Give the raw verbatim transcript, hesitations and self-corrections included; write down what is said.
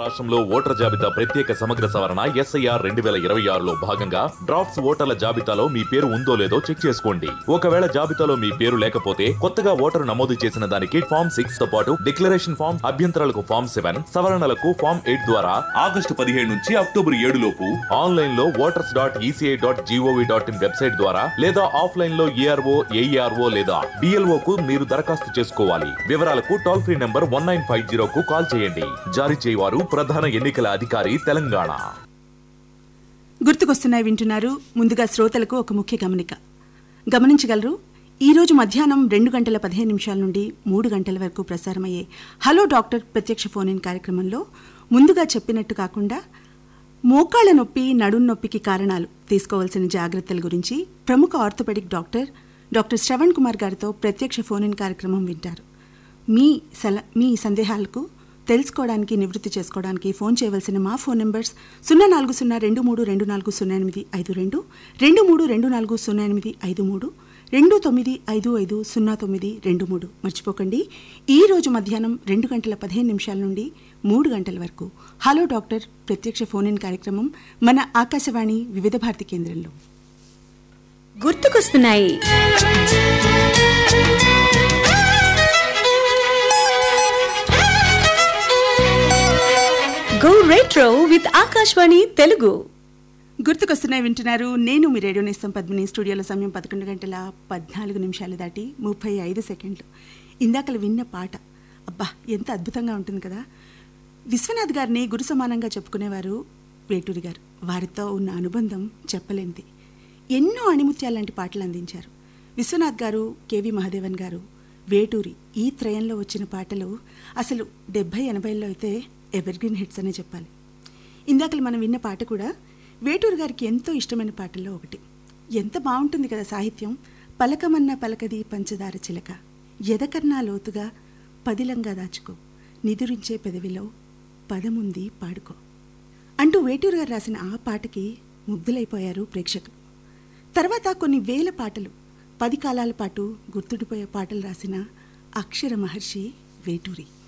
రాష్ట్రంలో ఓటర్ జాబితా ప్రత్యేక సమగ్ర సవరణ ఎస్ఐఆర్ రెండు వేల ఇరవై ఆరులో భాగంగా డ్రాఫ్ట్స్ ఓటర్ల జాబితాలో మీ పేరు ఉందో లేదో చెక్ చేసుకోండి. ఒకవేళ జాబితాలో మీ పేరు లేకపోతే కొత్తగా ఓటరు నమోదు చేసిన దానికి ఫామ్ సిక్స్ తో పాటు డిక్లరేషన్ ఫామ్, అభ్యంతరాలకు ఫామ్ సెవెన్, సవరణలకు ఫామ్ ఎయిట్ ద్వారా ఆగస్టు పదిహేడు నుంచి అక్టోబర్ ఏడు లోపు ఆన్లైన్ లో voters dot ECI dot GOV dot in website ద్వారా లేదా ఆఫ్లైన్ లో ఏఆర్ఓ, ఏఈఆర్ఓ లేదా డిఎల్ఓ కు మీరు దరఖాస్తు చేసుకోవాలి. వివరాలకు toll free number one nine five zero కు కాల్ చేయండి. జారీ చేయవారు ప్రధాన ఎన్నికల అధికారి, తెలంగాణ. గుర్తుకొస్తున్నాయి వింటున్నారు. ముందుగా శ్రోతలకు ఒక ముఖ్య గమనిక గమనించగలరు. ఈ రోజు మధ్యాహ్నం రెండు గంటల పదిహేను నిమిషాల నుండి మూడు గంటల వరకు ప్రసారమయ్యే హలో డాక్టర్ ప్రత్యక్ష ఫోన్ ఇన్ కార్యక్రమంలో ముందుగా చెప్పినట్టు కాకుండా మోకాళ్ల నొప్పి, నడుం నొప్పికి కారణాలు, తీసుకోవాల్సిన జాగ్రత్తల గురించి ప్రముఖ orthopaedic doctor doctor Shravan Kumar గారితో ప్రత్యక్ష ఫోన్ ఇన్ కార్యక్రమం వింటారు. మీ సల మీ సందేహాలకు తెలుసుకోవడానికి, నివృత్తి చేసుకోవడానికి ఫోన్ చేయవలసిన మా ఫోన్ నెంబర్స్ సున్నా నాలుగు సున్నా రెండు మూడు రెండు నాలుగు సున్నా ఎనిమిది ఐదు రెండు, రెండు మూడు రెండు నాలుగు సున్నా ఎనిమిది ఐదు మూడు, రెండు తొమ్మిది ఐదు ఐదు సున్నా తొమ్మిది రెండు మూడు. మర్చిపోకండి, ఈ రోజు మధ్యాహ్నం రెండు గంటల పదిహేను నిమిషాల నుండి మూడు గంటల వరకు హలో డాక్టర్ ప్రత్యక్ష ఫోన్ ఇన్ కార్యక్రమం మన ఆకాశవాణి వివిధ భారతి కేంద్రంలో. గుర్తుకొస్తున్నాయి. Go retro with Akashvani Telugu. గుర్తుకొస్తున్నాయి వింటున్నారు. నేను మీ రేడియో నేస్తం పద్మిని. స్టూడియోలో సమయం పదకొండు గంటల పద్నాలుగు నిమిషాలు దాటి ముప్పై ఐదు సెకండ్లు. ఇందాకలు విన్న పాట అబ్బా ఎంత అద్భుతంగా ఉంటుంది కదా. విశ్వనాథ్ గారిని గురు సమానంగా చెప్పుకునేవారు వేటూరి గారు. వారితో ఉన్న అనుబంధం చెప్పలేనిది. ఎన్నో అణిముత్యాల లాంటి పాటలు అందించారు విశ్వనాథ్ గారు, కేవి మహాదేవన్ గారు, వేటూరి. ఈ త్రయంలో వచ్చిన పాటలు అసలు డెబ్బై ఎనభైలో అయితే ఎవర్గ్రీన్ హిట్స్ అనే చెప్పాలి. ఇందాకలు మనం విన్న పాట కూడా వేటూరు గారికి ఎంతో ఇష్టమైన పాటల్లో ఒకటి. ఎంత బాగుంటుంది కదా సాహిత్యం. పలకమన్న పలకది పంచదార చిలక, ఎదకన్నా లోతుగా పదిలంగా దాచుకో, నిదురించే పెదవిలో పదముంది పాడుకో అంటూ వేటూరు గారు రాసిన ఆ పాటకి ముగ్ధులైపోయారు ప్రేక్షకులు. తర్వాత కొన్ని వేల పాటలు, పది కాలాల పాటు గుర్తుండిపోయే పాటలు రాసిన అక్షర మహర్షి వేటూరి.